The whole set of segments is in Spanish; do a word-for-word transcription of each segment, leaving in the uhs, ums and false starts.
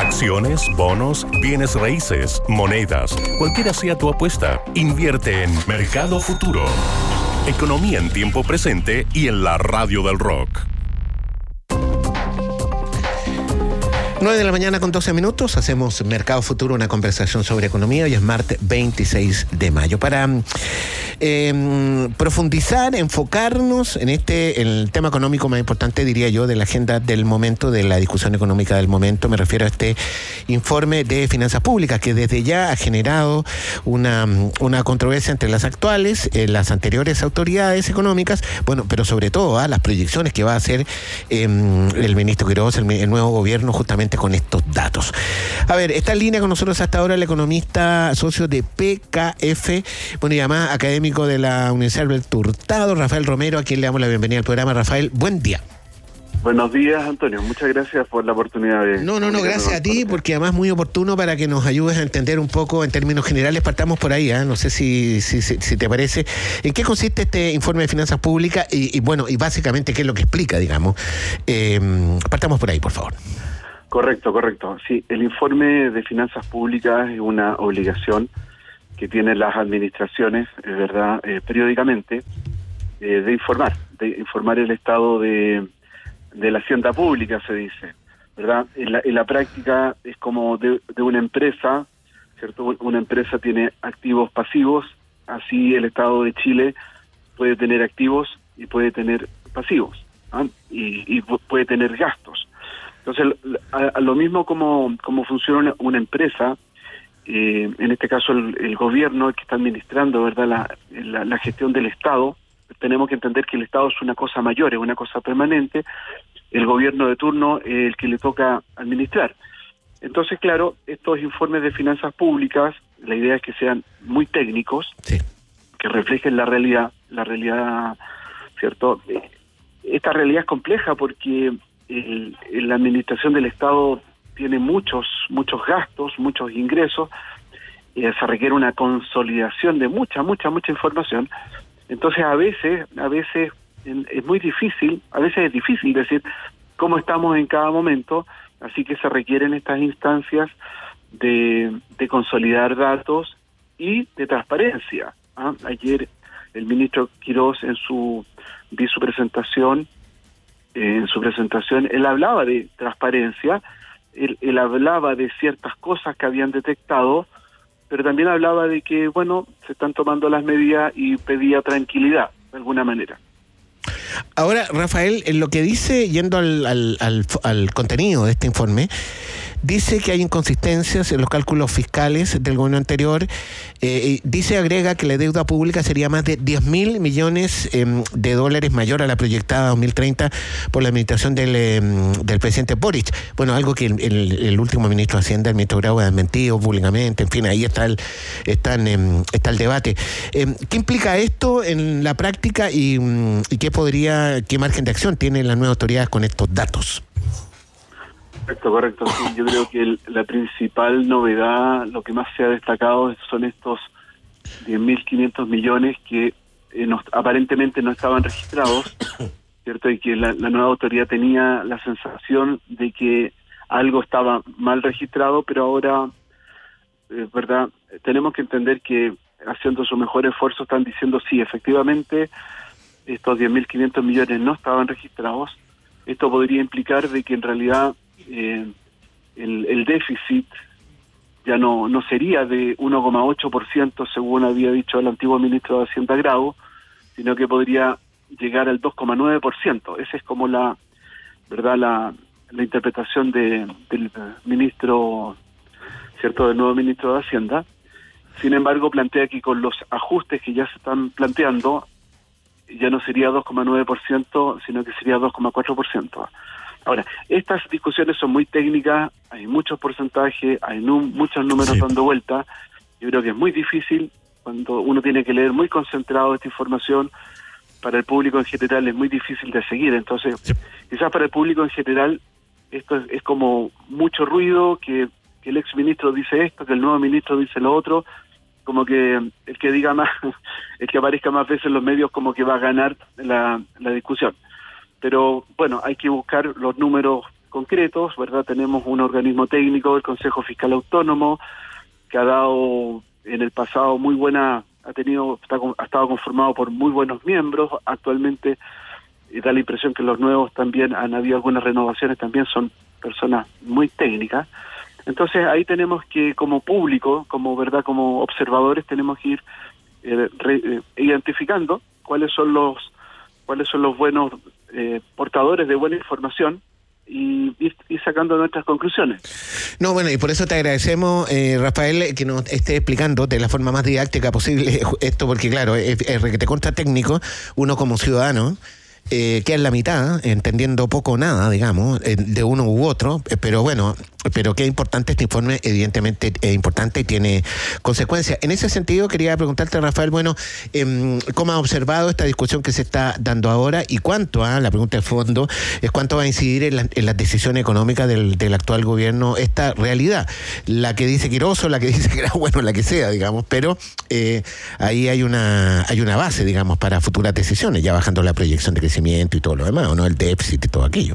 Acciones, bonos, bienes raíces, monedas, cualquiera sea tu apuesta, invierte en Mercado Futuro. Economía en tiempo presente y en la radio del rock. nueve de la mañana con doce minutos, hacemos Mercado Futuro, una conversación sobre economía. Hoy es martes veintiséis de mayo. Para eh, profundizar, enfocarnos en este, en el tema económico más importante, diría yo, de la agenda del momento, de la discusión económica del momento, me refiero a este informe de finanzas públicas que desde ya ha generado una, una controversia entre las actuales, eh, las anteriores autoridades económicas, bueno, pero sobre todo a ¿eh? las proyecciones que va a hacer eh, el ministro Quirós, el, el nuevo gobierno, justamente con estos datos. A ver, está en línea con nosotros hasta ahora el economista socio de P K F, bueno, y además académico de la Universidad Alberto Hurtado, Rafael Romero, a quien le damos la bienvenida al programa. Rafael, buen día. Buenos días, Antonio. Muchas gracias por la oportunidad de... No, no, no, gracias a ti, porque además muy oportuno para que nos ayudes a entender un poco en términos generales. Partamos por ahí, ¿eh? No sé si, si, si, si te parece. ¿En qué consiste este informe de finanzas públicas? Y, y bueno, y básicamente, ¿qué es lo que explica, digamos? Eh, partamos por ahí, por favor. Correcto, correcto. Sí, el informe de finanzas públicas es una obligación que tienen las administraciones, es verdad, eh, periódicamente, eh, de informar, de informar el estado de, de la hacienda pública, se dice, ¿verdad? En la, en la práctica es como de, de una empresa, ¿cierto? Una empresa tiene activos pasivos, así el Estado de Chile puede tener activos y puede tener pasivos, ¿ah? y, y puede tener gastos. Entonces, a, a lo mismo como, como funciona una, una empresa, eh, en este caso el, el gobierno que está administrando, ¿verdad?, la, la, la gestión del Estado, tenemos que entender que el Estado es una cosa mayor, es una cosa permanente, el gobierno de turno es el que le toca administrar. Entonces, claro, estos informes de finanzas públicas, la idea es que sean muy técnicos, sí, que reflejen la realidad, la realidad, ¿cierto? Esta realidad es compleja porque El, la administración del Estado tiene muchos muchos gastos, muchos ingresos, eh, se requiere una consolidación de mucha, mucha, mucha información. Entonces a veces, a veces en, es muy difícil, a veces es difícil decir cómo estamos en cada momento, así que se requieren estas instancias de, de consolidar datos y de transparencia. ¿ah? Ayer el ministro Quirós en su, vi su presentación, en su presentación, él hablaba de transparencia, él, él hablaba de ciertas cosas que habían detectado, pero también hablaba de que, bueno, se están tomando las medidas y pedía tranquilidad, de alguna manera. Ahora, Rafael, en lo que dice, yendo al, al, al, al contenido de este informe, dice que hay inconsistencias en los cálculos fiscales del gobierno anterior. Eh, dice, agrega que la deuda pública sería más de diez mil millones eh, de dólares mayor a la proyectada dos mil treinta por la administración del, eh, del presidente Boric. Bueno, algo que el, el, el último ministro de Hacienda, el ministro Grau, ha desmentido públicamente. En fin, ahí está el, están, eh, está el debate. Eh, ¿Qué implica esto en la práctica y, y qué podría, qué margen de acción tienen las nuevas autoridades con estos datos? Correcto, correcto. Sí, yo creo que el, la principal novedad, lo que más se ha destacado son estos diez mil quinientos millones que eh, no, aparentemente no estaban registrados, ¿cierto? Y que la, la nueva autoridad tenía la sensación de que algo estaba mal registrado, pero ahora, eh, ¿verdad? Tenemos que entender que haciendo su mejor esfuerzo están diciendo sí, efectivamente, estos diez mil quinientos millones no estaban registrados. Esto podría implicar de que en realidad Eh, el, el déficit ya no no sería de uno coma ocho por ciento según había dicho el antiguo ministro de Hacienda Grau, sino que podría llegar al dos coma nueve por ciento. Esa es como la verdad la, la interpretación de, del ministro, cierto, del nuevo ministro de Hacienda. Sin embargo, plantea que con los ajustes que ya se están planteando ya no sería dos coma nueve por ciento, sino que sería dos coma cuatro por ciento. Ahora, estas discusiones son muy técnicas, hay muchos porcentajes, hay num- muchos números sí. dando vuelta. Yo creo que es muy difícil cuando uno tiene que leer muy concentrado esta información. Para el público en general es muy difícil de seguir. Entonces, sí. quizás para el público en general esto es, es como mucho ruido, que, que el ex ministro dice esto, que el nuevo ministro dice lo otro, como que el que diga más, el que aparezca más veces en los medios como que va a ganar la, la discusión. Pero bueno, hay que buscar los números concretos, ¿verdad? Tenemos un organismo técnico, el Consejo Fiscal Autónomo, que ha dado en el pasado muy buena, ha tenido, está, ha estado conformado por muy buenos miembros. Actualmente eh, da la impresión que los nuevos también han habido algunas renovaciones, también son personas muy técnicas. Entonces ahí tenemos que, como público, como verdad, como observadores, tenemos que ir eh, re, eh, identificando cuáles son los cuáles son los buenos eh, portadores de buena información y ir, ir sacando nuestras conclusiones. No, bueno, y por eso te agradecemos, eh, Rafael, que nos esté explicando de la forma más didáctica posible esto, porque claro, es, es requete contra técnico, uno como ciudadano eh, queda en la mitad, entendiendo poco o nada, digamos, eh, de uno u otro, eh, pero bueno, pero qué importante este informe, evidentemente es importante y tiene consecuencias. En ese sentido, quería preguntarte, Rafael, bueno, eh, ¿cómo has observado esta discusión que se está dando ahora y cuánto, ah, la pregunta de fondo, es cuánto va a incidir en, la, en las decisiones económicas del, del actual gobierno esta realidad? La que dice Quirós o la que dice que era bueno, la que sea, digamos, pero eh, ahí hay una hay una base, digamos, para futuras decisiones, ya bajando la proyección de crecimiento y todo lo demás, ¿o no? El déficit y todo aquello.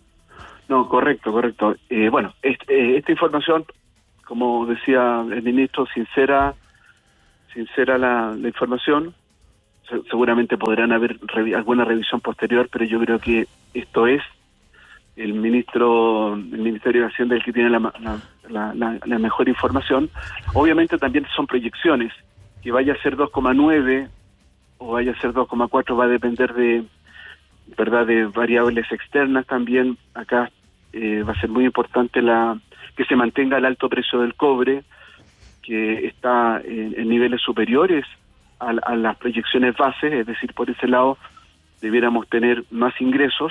No, correcto, correcto. Eh, bueno, este, esta información, como decía el ministro, sincera, sincera la, la información. Se, seguramente podrán haber revi- alguna revisión posterior, pero yo creo que esto es el ministro, el Ministerio de Hacienda el que tiene la, la, la, la, la mejor información. Obviamente también son proyecciones. Que vaya a ser dos coma nueve o vaya a ser dos coma cuatro va a depender de, verdad, de variables externas también. Acá eh, va a ser muy importante la que se mantenga el alto precio del cobre, que está en, en niveles superiores a, a las proyecciones bases, es decir, por ese lado debiéramos tener más ingresos.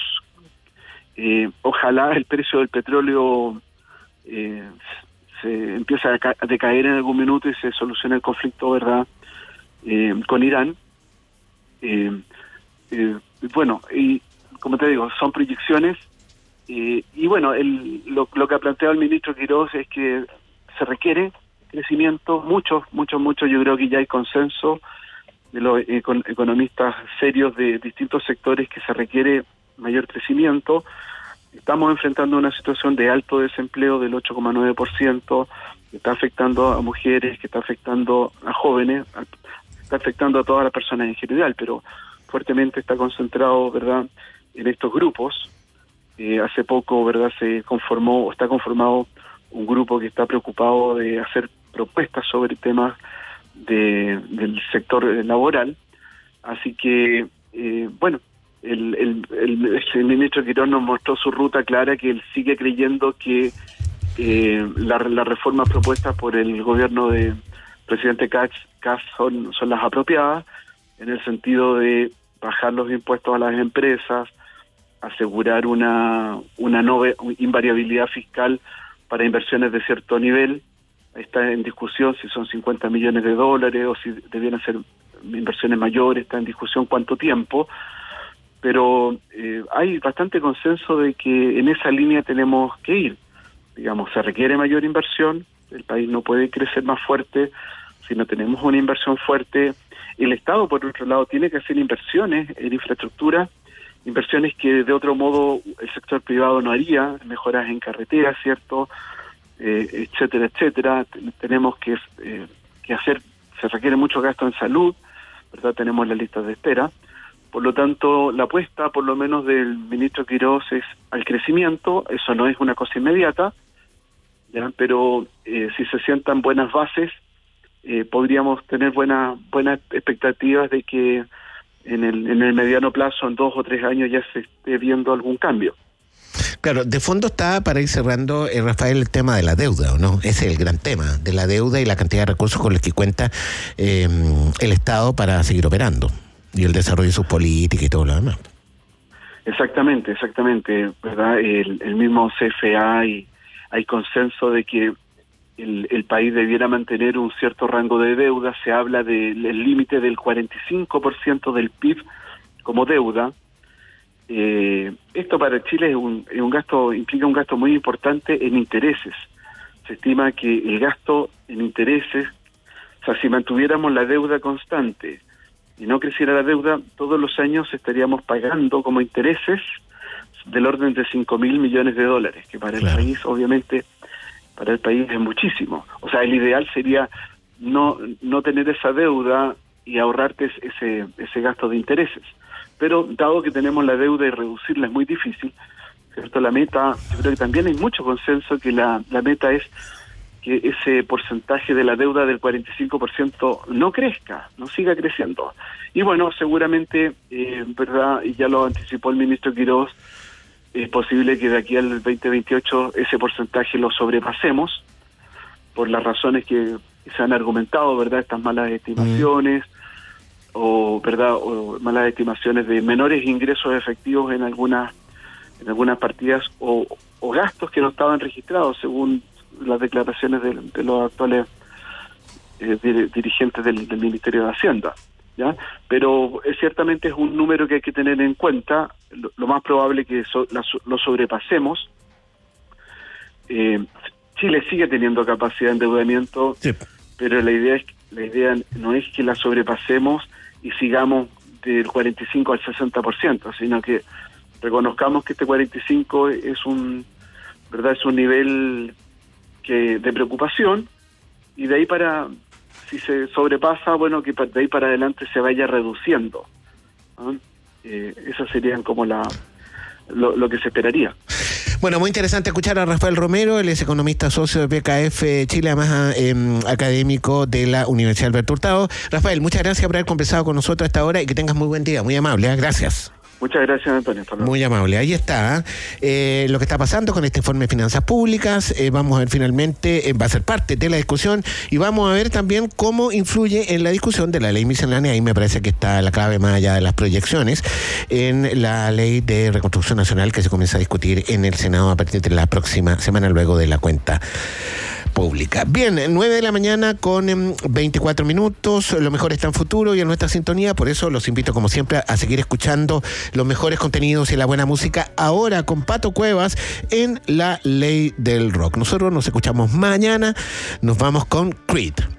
Eh, ojalá el precio del petróleo eh, se empiece a, ca- a decaer en algún minuto y se solucione el conflicto, ¿verdad?, eh, con Irán. Eh, eh, bueno, y como te digo, son proyecciones. Eh, y bueno, el, lo, lo que ha planteado el ministro Quirós es que se requiere crecimiento, mucho, mucho, mucho. Yo creo que ya hay consenso de los econ- economistas serios de distintos sectores que se requiere mayor crecimiento. Estamos enfrentando una situación de alto desempleo del ocho coma nueve por ciento, que está afectando a mujeres, que está afectando a jóvenes, a, está afectando a todas las personas en general, pero fuertemente está concentrado, ¿verdad?, en estos grupos. Eh, hace poco, ¿verdad?, se conformó o está conformado un grupo que está preocupado de hacer propuestas sobre temas de, del sector laboral. Así que, eh, bueno, el, el, el, el ministro Quirós nos mostró su ruta clara, que él sigue creyendo que eh, la, las reformas propuestas por el gobierno de presidente Kast son, son las apropiadas, en el sentido de bajar los impuestos a las empresas, asegurar una una no invariabilidad fiscal para inversiones de cierto nivel. Está en discusión si son cincuenta millones de dólares o si debieran ser inversiones mayores, está en discusión cuánto tiempo, pero eh, hay bastante consenso de que en esa línea tenemos que ir. Digamos, se requiere mayor inversión, el país no puede crecer más fuerte si no tenemos una inversión fuerte. El Estado, por otro lado, tiene que hacer inversiones en infraestructura, inversiones que de otro modo el sector privado no haría, mejoras en carreteras, ¿cierto?, eh, etcétera, etcétera. Tenemos que, eh, que hacer, se requiere mucho gasto en salud, ¿verdad? Tenemos las listas de espera. Por lo tanto, la apuesta, por lo menos del ministro Quirós, es al crecimiento. Eso no es una cosa inmediata, ¿ya? Pero eh, si se sientan buenas bases, eh, podríamos tener buenas buenas expectativas de que en el en el mediano plazo, en dos o tres años, ya se esté viendo algún cambio. Claro, de fondo está, para ir cerrando, eh, Rafael, el tema de la deuda, ¿o no? Ese es el gran tema, de la deuda y la cantidad de recursos con los que cuenta eh, el Estado para seguir operando, y el desarrollo de sus políticas y todo lo demás. Exactamente, exactamente, ¿verdad? El, el mismo C F A, y hay consenso de que el, el país debiera mantener un cierto rango de deuda. Se habla del límite del cuarenta y cinco por ciento del P I B como deuda. Eh, esto para Chile es un, es un gasto, implica un gasto muy importante en intereses. Se estima que el gasto en intereses, o sea, si mantuviéramos la deuda constante y no creciera la deuda, todos los años estaríamos pagando como intereses del orden de cinco mil millones de dólares, que para claro. el país, obviamente, para el país es muchísimo. O sea, el ideal sería no no tener esa deuda y ahorrarte ese ese gasto de intereses. Pero dado que tenemos la deuda y reducirla es muy difícil, ¿cierto? La meta, yo creo que también hay mucho consenso que la, la meta es que ese porcentaje de la deuda del cuarenta y cinco por ciento no crezca, no siga creciendo. Y bueno, seguramente, eh, verdad, y ya lo anticipó el ministro Quiroz, es posible que de aquí al veinte veintiocho ese porcentaje lo sobrepasemos por las razones que se han argumentado, ¿verdad? Estas malas estimaciones, mm. o verdad o malas estimaciones de menores ingresos efectivos en algunas en algunas partidas o, o gastos que no estaban registrados según las declaraciones de, de los actuales eh, dir, dirigentes del, del Ministerio de Hacienda, ¿ya? Pero es, ciertamente es un número que hay que tener en cuenta. Lo, lo más probable que so, la, lo sobrepasemos. eh, Chile sigue teniendo capacidad de endeudamiento, sí. pero la idea es la idea no es que la sobrepasemos y sigamos del cuarenta y cinco al sesenta por ciento, sino que reconozcamos que este cuarenta y cinco es un, verdad, es un nivel que de preocupación, y de ahí para, si se sobrepasa, bueno, que de ahí para adelante se vaya reduciendo, ¿no? Eh, esas serían como la lo, lo que se esperaría. Bueno, muy interesante escuchar a Rafael Romero, él es economista socio de B K F Chile, además eh, académico de la Universidad Alberto Hurtado. Rafael, muchas gracias por haber conversado con nosotros a esta hora y que tengas muy buen día, muy amable, ¿eh? Gracias. Muchas gracias, Antonio. Muy amable. Ahí está eh, lo que está pasando con este informe de finanzas públicas. Eh, vamos a ver finalmente, eh, va a ser parte de la discusión y vamos a ver también cómo influye en la discusión de la ley miscelánea. Ahí me parece que está la clave, más allá de las proyecciones, en la ley de reconstrucción nacional que se comienza a discutir en el Senado a partir de la próxima semana, luego de la cuenta pública. Bien, nueve de la mañana con veinticuatro minutos, lo mejor está en Futuro y en nuestra sintonía, por eso los invito como siempre a seguir escuchando los mejores contenidos y la buena música, ahora con Pato Cuevas en La Ley del Rock. Nosotros nos escuchamos mañana, nos vamos con Creed.